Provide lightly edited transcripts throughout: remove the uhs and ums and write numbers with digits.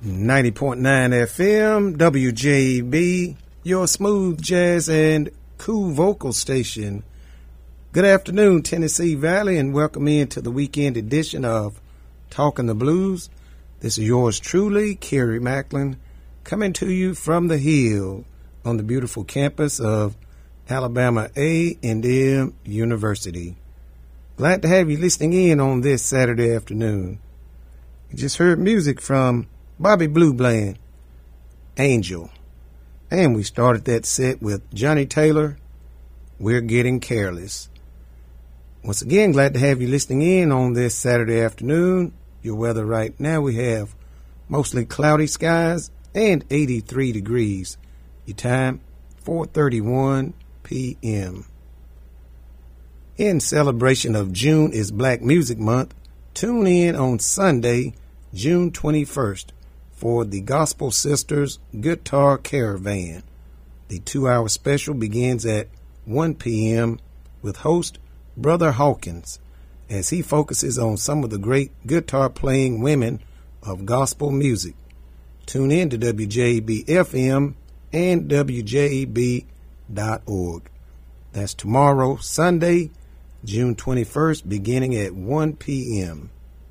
90.9 FM, WJB, your smooth jazz and cool vocal station. Good afternoon, Tennessee Valley, and welcome into the weekend edition of Talking the Blues. This is yours truly, Kerry Macklin, coming to you from the Hill on the beautiful campus of Alabama A&M University. Glad to have you listening in on this Saturday afternoon. You just heard music from Bobby Blue Bland, Angel. And we started that set with Johnny Taylor, We're Getting Careless. Once again, glad to have you listening in on this Saturday afternoon. Your weather right now, we have mostly cloudy skies and 83 degrees. Your time, 4:31 p.m. In celebration of June is Black Music Month, tune in on Sunday, June 21st, for the Gospel Sisters Guitar Caravan. The 2-hour special begins at 1 p.m. with host Brother Hawkins, as he focuses on some of the great guitar-playing women of gospel music. Tune in to WJB-FM and WJB.org. That's tomorrow, Sunday, June 21st, beginning at 1 p.m.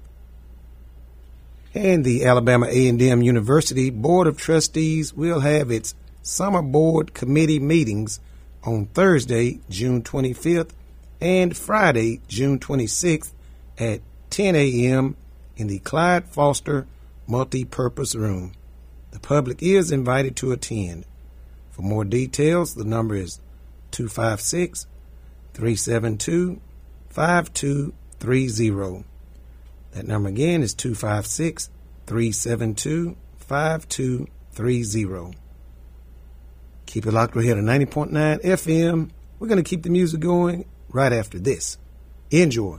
And the Alabama A&M University Board of Trustees will have its Summer Board Committee meetings on Thursday, June 25th, and Friday, June 26th at 10 a.m. in the Clyde Foster Multi-Purpose Room. The public is invited to attend. For more details, the number is 256-372-5230. That number again is 256-372-5230. Keep it locked right here to 90.9 FM. We're going to keep the music going right after this. Enjoy.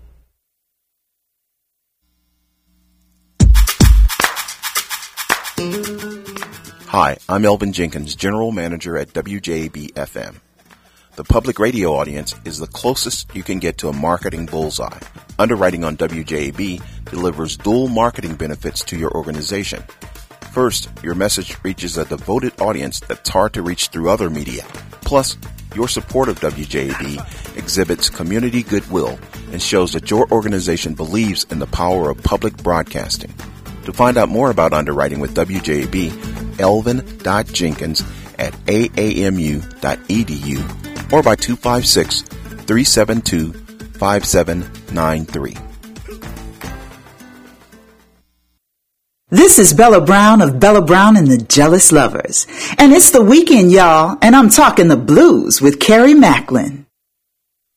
Hi, I'm Elvin Jenkins, General Manager at WJB-FM. The public radio audience is the closest you can get to a marketing bullseye. Underwriting on WJB delivers dual marketing benefits to your organization. First, your message reaches a devoted audience that's hard to reach through other media. Plus, your support of WJB exhibits community goodwill and shows that your organization believes in the power of public broadcasting. To find out more about underwriting with WJB, elvin.jenkins at aamu.edu or by 256-372-5793. This is Bella Brown of Bella Brown and the Jealous Lovers. And it's the weekend, y'all, and I'm talking the blues with Kerry Macklin.